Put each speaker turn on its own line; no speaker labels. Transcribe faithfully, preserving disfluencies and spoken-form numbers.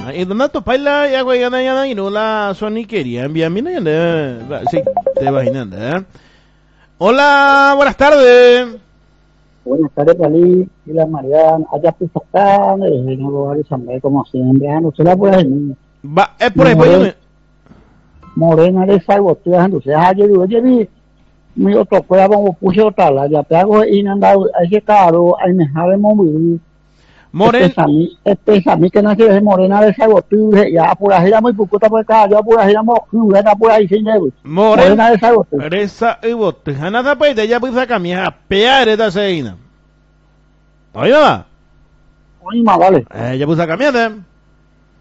y donde tu paila ya güey ya ya y no la soniquería envía mi no sí te imaginas eh hola buenas tardes.
Buenas tardes, Dalí y la Mariana. Allá pues acá, me dejé en el lugar de San Miguel, como siempre. No se la puede venir.
Va, es por ahí, pues yo me...
Morena de salvo, estoy dejando. Se deja yo, oye, vi, mi otro cueva, como puse otra, la ya te hago y anda a ese caro, ahí me sabe mover.
Morena.
Este a mí que no se deje morena de salvo, tú, ya por ahí la muy pucuta por acá, ya por ahí la mojura, por ahí sin dedo.
Morena de salvo. Reza y bote, Hanna Zapaita, ya pues acá, mi hija, pear esta seina. Oye, va.
Oye, ma, vale.
Eh, ya pues acá, mierda.